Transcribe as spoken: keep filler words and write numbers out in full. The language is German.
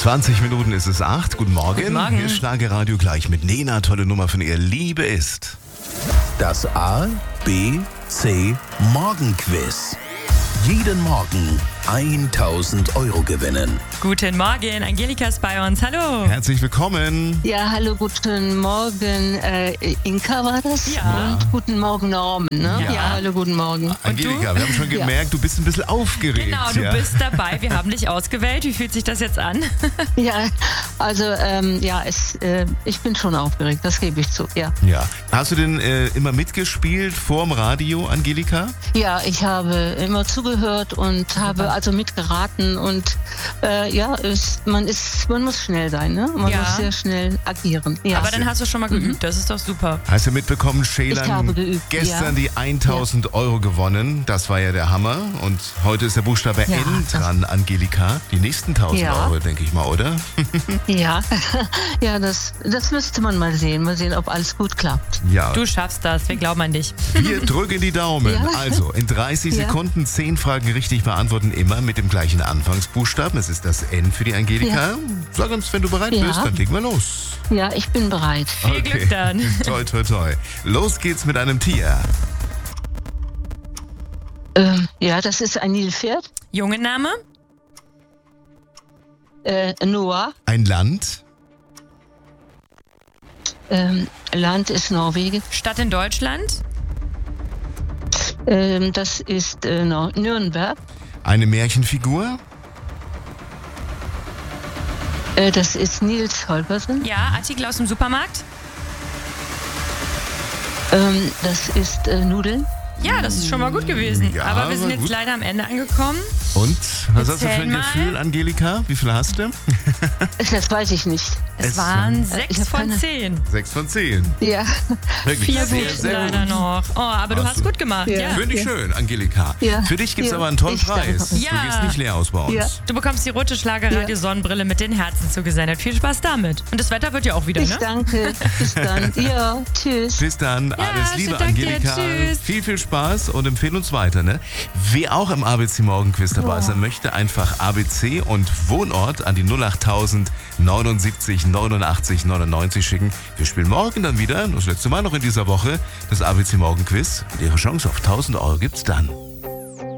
zwanzig Minuten ist es acht. Guten Morgen. Guten Morgen. Hier ist Schlagerradio gleich mit Nena. Tolle Nummer von ihr. Liebe ist. Das A, B, C Morgenquiz. Jeden Morgen tausend Euro gewinnen. Guten Morgen, Angelika ist bei uns. Hallo. Herzlich willkommen. Ja, hallo, guten Morgen. Äh, Inka war das? Ja. Und guten Morgen, Norman. Ne? Ja. Ja, hallo, guten Morgen. Angelika, wir haben schon gemerkt, du bist ein bisschen aufgeregt. Genau, du ja? bist dabei. Wir haben dich ausgewählt. Wie fühlt sich das jetzt an? Ja, also, ähm, ja, es, äh, ich bin schon aufgeregt, das gebe ich zu, ja. Ja. Hast du denn äh, immer mitgespielt vorm Radio, Angelika? Ja, ich habe immer zugehört und habe also mitgeraten und äh, ja, es, man ist, man muss schnell sein, ne? Man Ja. muss sehr schnell agieren. Ja. Aber dann hast du schon mal geübt. Das ist doch super. Hast du mitbekommen, Ich habe Schelan geübt, gestern ja. die tausend Euro gewonnen. Das war ja der Hammer. Und heute ist der Buchstabe Ja, N das- dran, Angelika. Die nächsten tausend Ja. Euro, denke ich mal, oder? Ja, ja, das, das müsste man mal sehen. Mal sehen, ob alles gut klappt. Ja. Du schaffst das. Wir glauben an dich. Wir drücken die Daumen. Ja. Also in dreißig Ja. Sekunden zehn Fragen richtig beantworten, immer mit dem gleichen Anfangsbuchstaben. Es ist das N für die Angelika. Ja. Sag uns, wenn du bereit Ja. bist, dann legen wir los. Ja, ich bin bereit. Viel Glück dann. Toi, toi, toi. Los geht's mit einem Tier. Ähm, ja, das ist ein Nilpferd. Junge Name? Äh, Noah. Ein Land. Ähm, Land ist Norwegen. Stadt in Deutschland? Ähm, das ist äh, Nor- Nürnberg. Eine Märchenfigur. Äh, das ist Nils Holgersen. Ja, Artikel aus dem Supermarkt? Ähm, das ist äh, Nudeln. Ja, das ist schon mal gut gewesen. Ja, Aber wir sind war jetzt gut. leider am Ende angekommen. Und was hast du für Erzähl ein mal. Gefühl, Angelika? Wie viel hast du? Das weiß ich nicht. Es, Es waren ich sechs hab von keine- zehn. Sechs von zehn. Ja, Wirklich Vier sehr, Buchstaben sehr leider gut. noch. Oh, aber du Hast hast du- gut gemacht. Ja. Ja. Finde ich schön, Angelika. Ja. Für dich gibt's Ja. aber einen tollen Ich danke. Preis. Du Ja. gehst nicht leer aus bei uns. Ja. Du bekommst die rote Schlagerradio-Sonnenbrille mit den Herzen zugesendet. Viel Spaß damit. Und das Wetter wird ja auch wieder, ich ne? danke. Bis dann. Ja, tschüss. Bis dann, alles schönen Liebe, Dank dir. Angelika. Tschüss. Viel, viel Spaß und empfehle uns weiter. Ne? Wer auch im A B C Morgenquiz dabei sein möchte, einfach A B C und Wohnort an die null achttausend neunundsiebzig neunundachtzig neunundneunzig schicken. Wir spielen morgen dann wieder, das letzte Mal noch in dieser Woche, das A B C Morgenquiz. Und Ihre Chance auf tausend Euro gibt's dann.